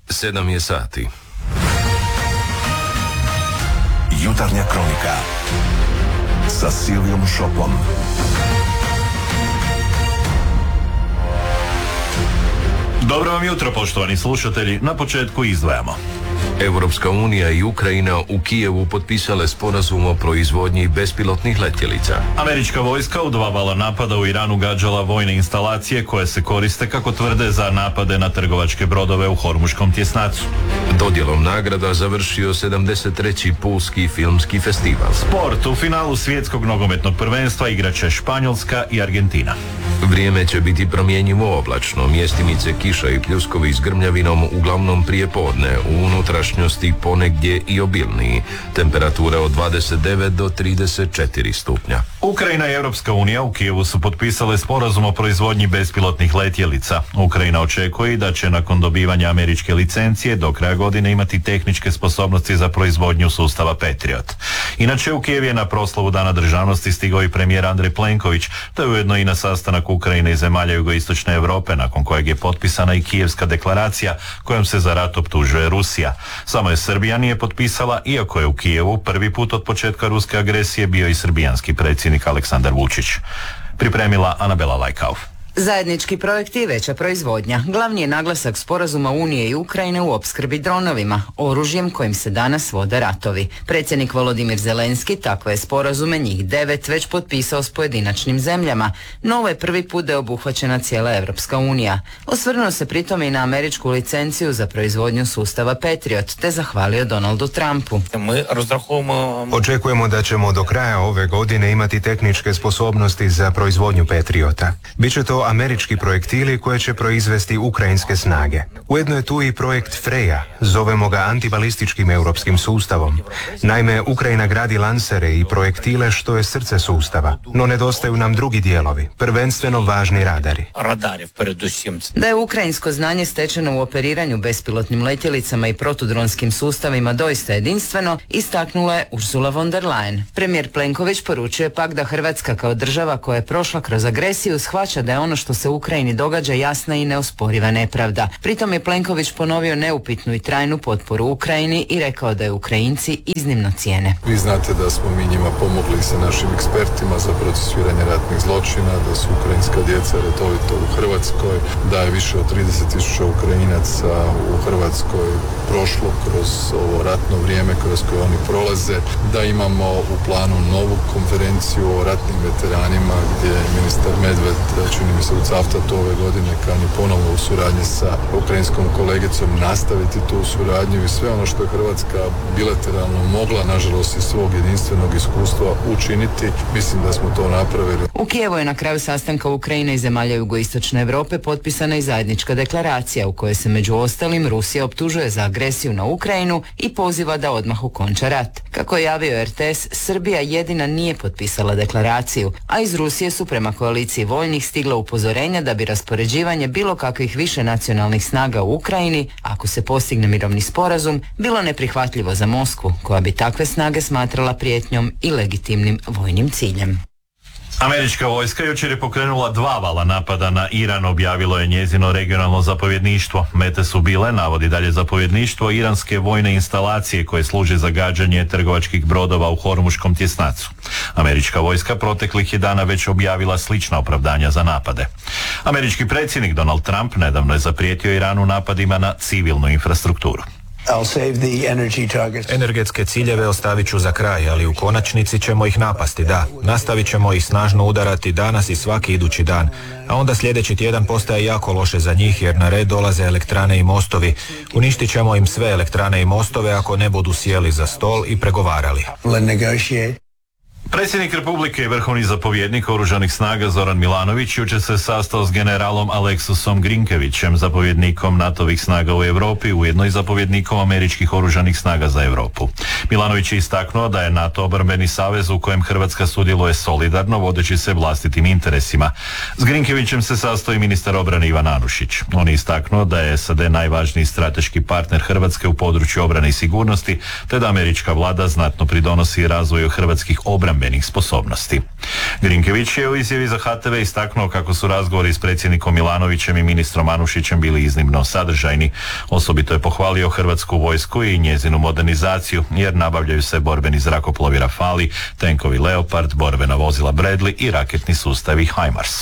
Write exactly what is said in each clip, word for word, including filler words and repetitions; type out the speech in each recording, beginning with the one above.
Sedam je sati. Jutarnja kronika sa Silvijom Šopom. Dobro vam jutro, poštovani slušatelji. Na početku izdvajamo. Europska unija i Ukrajina u Kijevu potpisale sporazum o proizvodnji bespilotnih letjelica. Američka vojska u dva vala napada u Iranu gađala vojne instalacije koje se koriste, kako tvrde, za napade na trgovačke brodove u Hormuškom tjesnacu. Dodjelom nagrada završio sedamdeset treći Pulski filmski festival. Sport. U finalu svjetskog nogometnog prvenstva igraće Španjolska i Argentina. Vrijeme će biti promjenjivo oblačno, mjestimice kiša i pljuskovi s grmljavinom uglavnom prije podne, u unutrašnjosti ponegdje i obilniji. Temperatura od dvadeset devet do trideset četiri stupnja. Ukrajina i Europska unija u Kijevu su potpisale sporazum o proizvodnji bespilotnih letjelica. Ukrajina očekuje da će nakon dobivanja američke licencije do kraja godine imati tehničke sposobnosti za proizvodnju sustava Patriot. Inače, u Kijev je na proslavu Dana državnosti stigao i premijer Andrej Plenković, te ujedno i na sastanak Ukrajine i zemalja jugoistočne Europe, nakon kojeg je potpisana i Kijevska deklaracija kojom se za rat optužuje Rusija. Samo je Srbija nije potpisala, iako je u Kijevu prvi put od početka ruske agresije bio i srbijanski predsjednik Aleksandar Vučić. Pripremila Anabela Lajkauf. Zajednički projekt i veća proizvodnja. Glavni je naglasak sporazuma Unije i Ukrajine u opskrbi dronovima, oružjem kojim se danas vode ratovi. Predsjednik Volodimir Zelenski takve je sporazume, njih devet, već potpisao s pojedinačnim zemljama, no ovo je prvi put da je obuhvaćena cijela Europska unija. Osvrnuo se pritom i na američku licenciju za proizvodnju sustava Patriot, te zahvalio Donaldu Trumpu. Očekujemo da ćemo do kraja ove godine imati tehničke sposobnosti za proizvodnju Patriota. Biće to američki projektili koje će proizvesti ukrajinske snage. Ujedno je tu i projekt Freja, zovemo ga antibalističkim europskim sustavom. Naime, Ukrajina gradi lansere i projektile što je srce sustava, no nedostaju nam drugi dijelovi, prvenstveno važni radari. Da je ukrajinsko znanje stečeno u operiranju bespilotnim letjelicama i protudronskim sustavima doista jedinstveno, istaknula je Ursula von der Leyen. Premijer Plenković poručuje pak da Hrvatska kao država koja je prošla kroz agresiju shvaća da je ono što se u Ukrajini događa jasna i neosporiva nepravda. Pritom je Plenković ponovio neupitnu i trajnu potporu Ukrajini i rekao da je Ukrajinci iznimno cijene. Vi znate da smo mi njima pomogli sa našim ekspertima za procesuiranje ratnih zločina, da su ukrajinska djeca redovito u Hrvatskoj, da je više od trideset tisuća Ukrajinaca u Hrvatskoj prošlo kroz ovo ratno vrijeme kroz koje oni prolaze, da imamo u planu novu konferenciju o ratnim veteranima gdje je ministar Medved, čini mi se u Cavtatu ove godine, kani ponovno u suradnji sa ukrajinskom kolegicom nastaviti tu suradnju i sve ono što je Hrvatska bilateralno mogla, nažalost iz svog jedinstvenog iskustva, učiniti. Mislim da smo to napravili. U Kijevu je na kraju sastanka Ukrajine i zemalja jugoistočne Europe potpisana i zajednička deklaracija u kojoj se među ostalim Rusija optužuje za agresiju na Ukrajinu i poziva da odmah okonča rat. Kako je javio R T S, Srbija jedina nije potpisala deklaraciju, a iz Rusije su prema koaliciji voljnih stigla upozorenja da bi raspoređivanje bilo kakvih više nacionalnih snaga u Ukrajini, ako se postigne mirovni sporazum, bilo neprihvatljivo za Moskvu, koja bi takve snage smatrala prijetnjom i legitimnim vojnim ciljem. Američka vojska jučer je pokrenula dva vala napada na Iran, objavilo je njezino regionalno zapovjedništvo. Mete su bile, navodi dalje zapovjedništvo, iranske vojne instalacije koje služe za gađanje trgovačkih brodova u Hormuškom tjesnacu. Američka vojska proteklih je dana već objavila slična opravdanja za napade. Američki predsjednik Donald Trump nedavno je zaprijetio Iranu napadima na civilnu infrastrukturu. Energetske ciljeve ostavit ću za kraj, ali u konačnici ćemo ih napasti, da. Nastavit ćemo ih snažno udarati danas i svaki idući dan, a onda sljedeći tjedan postaje jako loše za njih jer na red dolaze elektrane i mostovi. Uništit ćemo im sve elektrane i mostove ako ne budu sjeli za stol i pregovarali. Predsjednik Republike i vrhovni zapovjednik Oružanih snaga Zoran Milanović jučer se sastao s generalom Aleksusom Grinkevićem, zapovjednikom NATO-vih snaga u Europi, ujedno i zapovjednikom američkih oružanih snaga za Europu. Milanović je istaknuo da je NATO obrambeni savez u kojem Hrvatska sudjeluje solidarno, vodeći se vlastitim interesima. S Grinkevićem se sastao i ministar obrane Ivan Anušić. On je istaknuo da je S A D najvažniji strateški partner Hrvatske u području obrane i sigurnosti, te da američka vlada znatno pridonosi razvoju hrvatskih obrambenih borbenih sposobnosti. Grinkević je u izjavi za H T V istaknuo kako su razgovori s predsjednikom Milanovićem i ministrom Anušićem bili iznimno sadržajni. Osobito je pohvalio hrvatsku vojsku i njezinu modernizaciju, jer nabavljaju se borbeni zrakoplovi Rafali, tenkovi Leopard, borbena vozila Bradley i raketni sustavi HIMARS.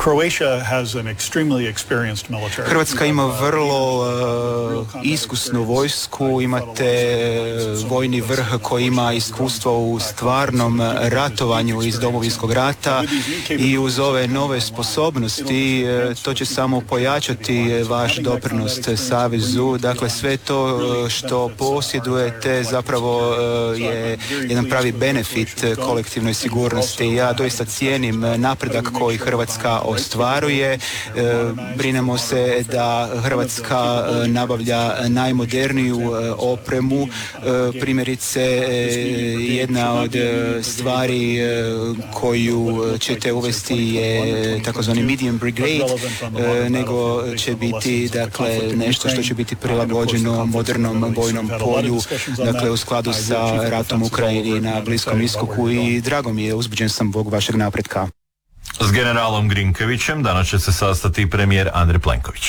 Hrvatska ima vrlo uh, iskusnu vojsku, imate vojni vrh koji ima iskustvo u stvarnom ratovanju iz Domovinskog rata i uz ove nove sposobnosti uh, to će samo pojačati vaš doprinos savezu. Dakle, sve to što posjedujete zapravo uh, je jedan pravi benefit kolektivnoj sigurnosti. Ja doista cijenim napredak koji Hrvatska ostvaruje. E, brinemo se da Hrvatska e, nabavlja najmoderniju e, opremu. E, primjerice, e, jedna od e, stvari e, koju ćete uvesti je takozvani medium brigade, e, nego će biti dakle nešto što će biti prilagođeno modernom bojnom polju, dakle u skladu sa ratom u Ukrajini na Bliskom istoku, i drago mi je, uzbuđen sam zbog vašeg napretka. S generalom Grinkevićem danas će se sastati premijer Andrej Plenković.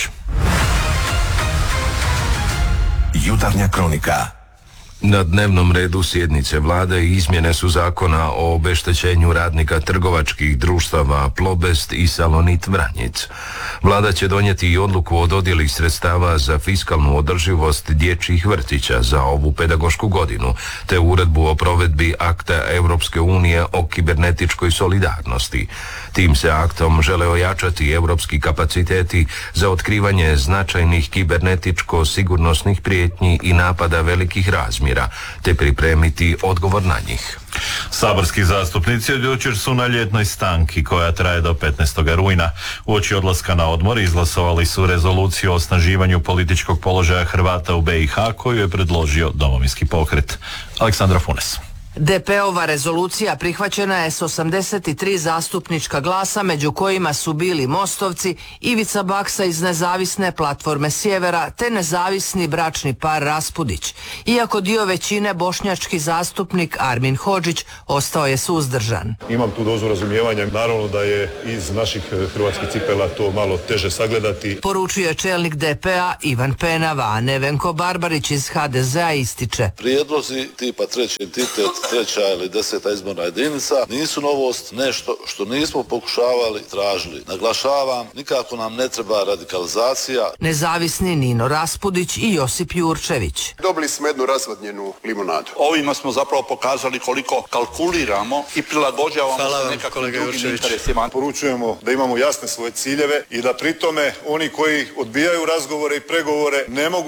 Jutarnja kronika. Na dnevnom redu sjednice vlade izmjene su zakona o obeštećenju radnika trgovačkih društava Plobest i Salonit Vranjic. Vlada će donijeti i odluku o dodjeli sredstava za fiskalnu održivost dječjih vrtića za ovu pedagošku godinu, te uredbu o provedbi akta Europske unije o kibernetičkoj solidarnosti. Tim se aktom žele ojačati europski kapaciteti za otkrivanje značajnih kibernetičko-sigurnosnih prijetnji i napada velikih razmjera, te pripremiti odgovor na njih. Saborski zastupnici od jučer su na ljetnoj stanki koja traje do petnaestog rujna. Uoči odlaska na odmor izglasovali su rezoluciju o osnaživanju političkog položaja Hrvata u B i H koju je predložio Domovinski pokret. Aleksandra Funes. D P-ova rezolucija prihvaćena je s osamdeset tri zastupnička glasa, među kojima su bili Mostovci, Ivica Baksa iz Nezavisne platforme Sjevera te nezavisni bračni par Raspudić. Iako dio većine, bošnjački zastupnik Armin Hodžić ostao je suzdržan. Imam tu dozu razumijevanja, naravno da je iz naših hrvatskih cipela to malo teže sagledati. Poručio je čelnik D P-a Ivan Penava, a Nevenko Barbarić iz H D Z-a ističe. Prijedlozi tipa treći entitet, treća ili deseta izborna jedinica nisu novost, nešto što nismo pokušavali, tražili. Naglašavam, nikako nam ne treba radikalizacija. Nezavisni Nino Raspudić i Josip Jurčević. Dobili smo jednu razvodnjenu limonadu. Ovima smo zapravo pokazali koliko kalkuliramo i prilagođavamo se nekakvim drugim interesima. Poručujemo da imamo jasne svoje ciljeve i da pri tome oni koji odbijaju razgovore i pregovore ne mogu